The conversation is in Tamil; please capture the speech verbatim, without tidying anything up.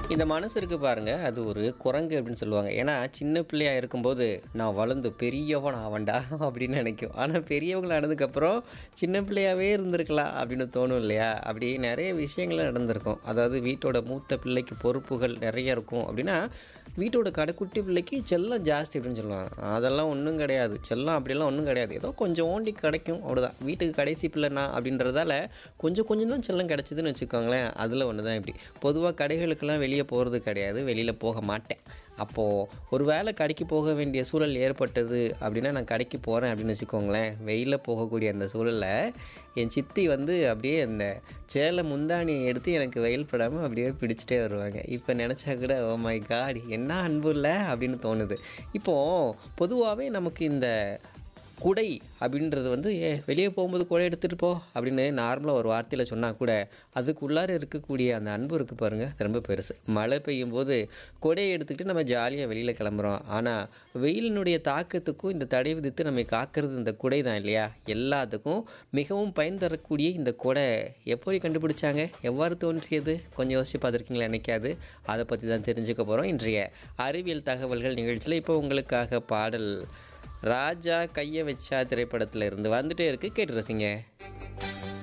இந்த மனசு இருக்கு பாருங்க, அது ஒரு குரங்கு அப்படின்னு சொல்லுவாங்க. ஏன்னா, சின்ன பிள்ளையா இருக்கும்போது, "நான் வளர்ந்து பெரியவன் ஆவேன்டா" அப்படின்னு நினைக்கும். ஆனா, பெரியவங்களா ஆனதுக்கப்புறம், "சின்ன பிள்ளையாவே இருந்திருக்கலாம்" அப்படின்னு தோணும் இல்லையா? அப்படி நெறைய விஷயங்கள் நடந்திருக்கும். அதாவது வீட்டோட மூத்த பிள்ளைக்கு பொறுப்புகள் நெறைய இருக்கும் அப்படின்னா, வீட்டோட கடைக்குட்டி பிள்ளைக்கு செல்லம் ஜாஸ்தி அப்படின்னு சொல்லுவாங்க. அதெல்லாம் ஒண்ணும் கிடையாது. செல்லம் அப்படிலாம் ஒண்ணும் கிடையாது. ஏதோ கொஞ்சோண்டி கிடைக்கும் அவ்வளோதான். வீட்டுக்கு கடைசி பிள்ளை நான் அப்படின்றதால, கொஞ்சம் கொஞ்சம் தான் செல்லம் கிடைச்சதுன்னு வச்சுக்கோங்களேன். அதில ஒண்ணு தான் இப்படி. பொதுவா கடைகளுக்கெல்லாம் வெளிய போறது கிடையாது. வெளியில போக மாட்டேன். அப்போ ஒரு வேளை கடைக்கு போக வேண்டிய சூழல் ஏற்பட்டது அப்படின்னா, நான் கடைக்கு போறேன் அப்படின்னு வச்சுக்கோங்களேன். வெயில்ல போகக்கூடிய அந்த சூழல்ல, என் சித்தி வந்து அப்படியே அந்த சேலை முந்தாணிய எடுத்து எனக்கு வெயில் படாம அப்படியே பிடிச்சிட்டே வருவாங்க. இப்ப நெனச்சா கூட, "ஓ மை காட்! என்ன அன்புல்ல" அப்படின்னு தோணுது. இப்போ பொதுவாவே நமக்கு இந்த குடை அப்படின்றது வந்து, "ஏ வெளிய போகும்போது குடை எடுத்துட்டு போ" அப்படின்னு நார்மலா ஒரு வார்த்தையில சொன்னா கூட, அதுக்குள்ளார இருக்கக்கூடிய அந்த அன்பு இருக்கு பாருங்க, அது ரொம்ப பெருசு. மழை பெய்யும்போது கொடைய எடுத்துக்கிட்டு நம்ம ஜாலியா வெளியில கிளம்புறோம். ஆனா, வெயிலினுடைய தாக்கத்துக்கும் இந்த தடை விதித்து நம்மை காக்கிறது இந்த குடை தான் இல்லையா? எல்லாத்துக்கும் மிகவும் பயன் தரக்கூடிய இந்த கொடை எப்படி கண்டுபிடிச்சாங்க? எவ்வாறு தோன்றியது? கொஞ்சம் யோசிச்சு பார்த்துருக்கீங்களா என்னைக்காவது? அத பத்தி தான் தெரிஞ்சுக்க போறோம். இன்றைய அறிவியல் தகவல்கள் நிகழ்ச்சியில இப்போ உங்களுக்காக பாடல் ராஜா கைய வச்சா திரைப்படத்துல இருந்து வந்துட்டே இருக்கு. கேட்டு ரசிங்க.